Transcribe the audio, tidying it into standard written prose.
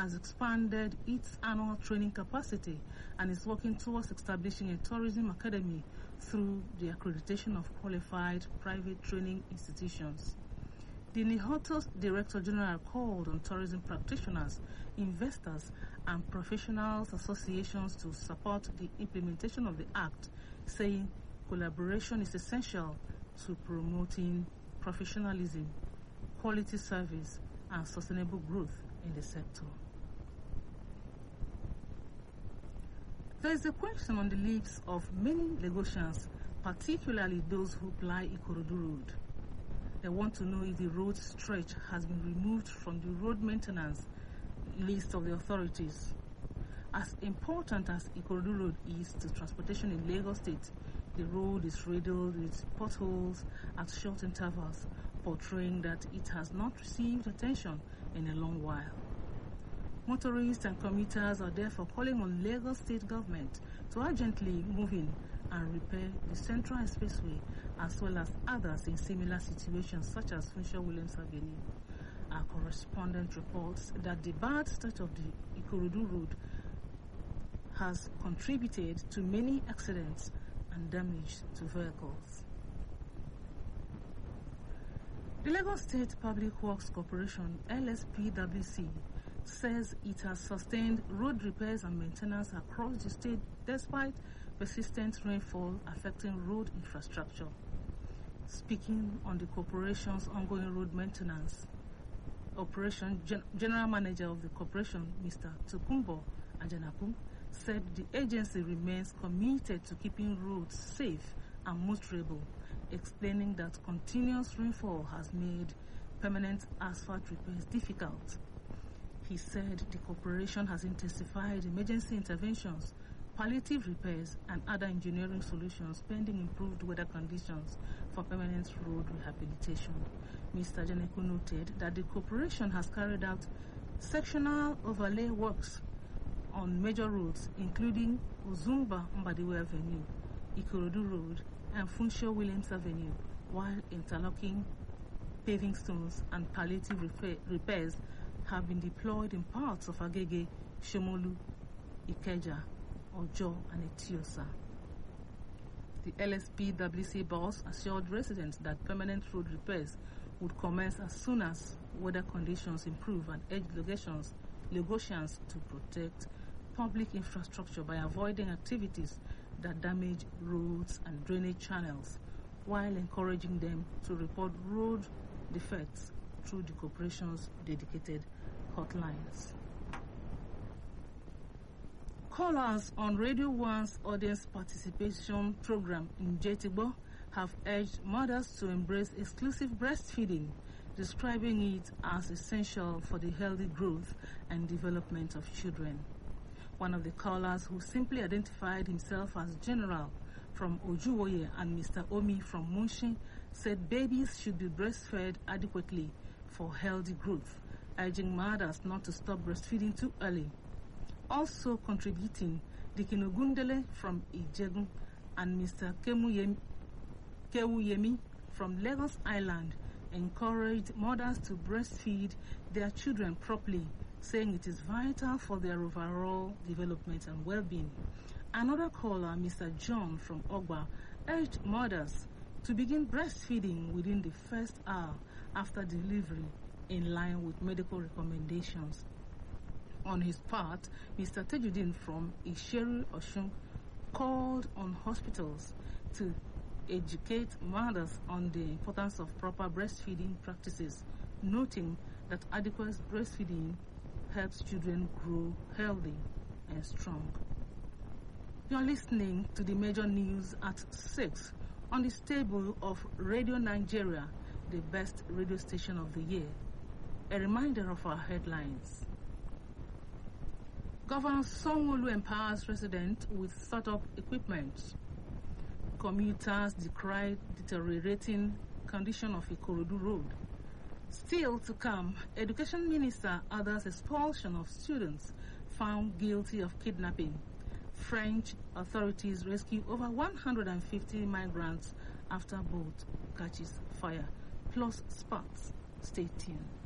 has expanded its annual training capacity and is working towards establishing a tourism academy through the accreditation of qualified private training institutions. The NIHOTO's Director General called on tourism practitioners, investors, and professionals associations to support the implementation of the Act, saying collaboration is essential to promoting professionalism, quality service, and sustainable growth in the sector. There is a question on the lips of many Lagosians, particularly those who ply Ikorodu Road. They want to know if the road stretch has been removed from the road maintenance list of the authorities. As important as Ikorodu Road is to transportation in Lagos State, the road is riddled with potholes at short intervals, portraying that it has not received attention in a long while. Motorists and commuters are therefore calling on Lagos State government to urgently move in and repair the Central Expressway, as well as others in similar situations such as Funsho Williams Avenue. Our correspondent reports that the bad state of the Ikorodu Road has contributed to many accidents and damage to vehicles. The Lagos State Public Works Corporation, LSPWC, says it has sustained road repairs and maintenance across the state despite persistent rainfall affecting road infrastructure. Speaking on the corporation's ongoing road maintenance, General Manager of the corporation, Mr. Tokumbo Ajanaku, said the agency remains committed to keeping roads safe and motorable, explaining that continuous rainfall has made permanent asphalt repairs difficult. He said the corporation has intensified emergency interventions, palliative repairs, and other engineering solutions pending improved weather conditions for permanent road rehabilitation. Mr. Janeku noted that the corporation has carried out sectional overlay works on major roads including Uzumba Mbadiwe Avenue, Ikorodu Road, and Funsho Williams Avenue, while interlocking paving stones and palliative repairs have been deployed in parts of Agege, Shomolu, Ikeja, Ojo, and Etiosa. The LSPWC boss assured residents that permanent road repairs would commence as soon as weather conditions improve and urged Lagosians to protect public infrastructure by avoiding activities that damage roads and drainage channels, while encouraging them to report road defects through the corporation's dedicated hotlines. Callers on Radio 1's audience participation program in Jetibo have urged mothers to embrace exclusive breastfeeding, describing it as essential for the healthy growth and development of children. One of the callers, who simply identified himself as General from Ojuwoye and Mr. Omi from Munshin, said babies should be breastfed adequately for healthy growth, urging mothers not to stop breastfeeding too early. Also contributing, Dikin Ogundele from Ijegun and Mr. Kewuyemi from Lagos Island encouraged mothers to breastfeed their children properly, saying it is vital for their overall development and well-being. Another caller, Mr. John from Ogba, urged mothers to begin breastfeeding within the first hour after delivery, in line with medical recommendations. On his part, Mr. Tejudin from Isheru Oshun called on hospitals to educate mothers on the importance of proper breastfeeding practices, noting that adequate breastfeeding helps children grow healthy and strong. You are listening to the major news at 6 on the stable of Radio Nigeria, the best radio station of the year. A reminder of our headlines. Governor Sanwo-Olu empowers residents with startup equipment. Commuters decry deteriorating condition of Ikorodu Road. Still to come, Education Minister orders expulsion of students found guilty of kidnapping. French authorities rescue over 150 migrants after boat catches fire. Plus sports. Stay tuned.